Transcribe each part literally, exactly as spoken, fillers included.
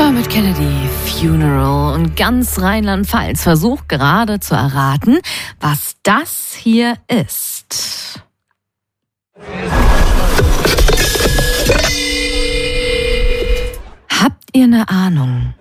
Dermot Kennedy, Funeral, und ganz Rheinland-Pfalz versucht gerade zu erraten, was das hier ist. Habt ihr eine Ahnung?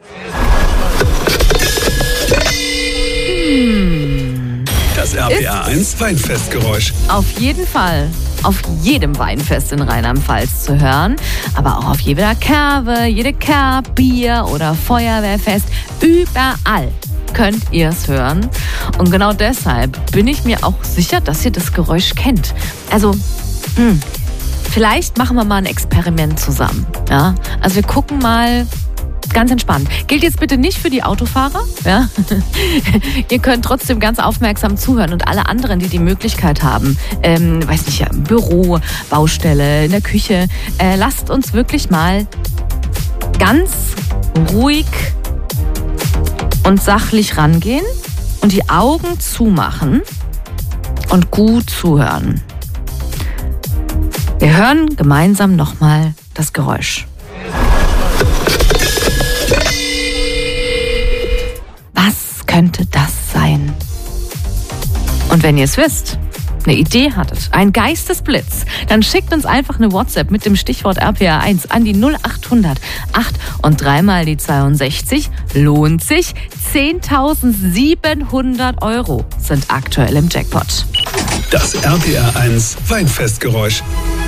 Hm. Das R P R eins Weinfestgeräusch. Auf jeden Fall auf jedem Weinfest in Rheinland-Pfalz zu hören, aber auch auf jeder Kerwe, jede Kerb, Bier- oder Feuerwehrfest. Überall könnt ihr es hören. Und genau deshalb bin ich mir auch sicher, dass ihr das Geräusch kennt. Also, hm, vielleicht machen wir mal ein Experiment zusammen. Ja? Also wir gucken mal. Ganz entspannt. Gilt jetzt bitte nicht für die Autofahrer. Ja? Ihr könnt trotzdem ganz aufmerksam zuhören und alle anderen, die die Möglichkeit haben, ähm, weiß nicht, im Büro, Baustelle, in der Küche, äh, lasst uns wirklich mal ganz ruhig und sachlich rangehen und die Augen zumachen und gut zuhören. Wir hören gemeinsam nochmal das Geräusch. Was könnte das sein? Und wenn ihr es wisst, eine Idee hattet, ein Geistesblitz, dann schickt uns einfach eine WhatsApp mit dem Stichwort R P R eins an die null achthundert acht und dreimal die zweiundsechzig. Lohnt sich. zehntausendsiebenhundert Euro sind aktuell im Jackpot. Das R P R eins Weinfestgeräusch.